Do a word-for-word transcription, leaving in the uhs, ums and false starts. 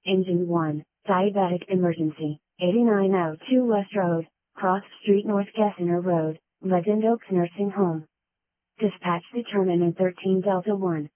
Engine one, diabetic emergency, eighty-nine oh two West Road, Cross Street North Gessinger Road, Legend Oaks Nursing Home. Dispatch determined in thirteen Delta one.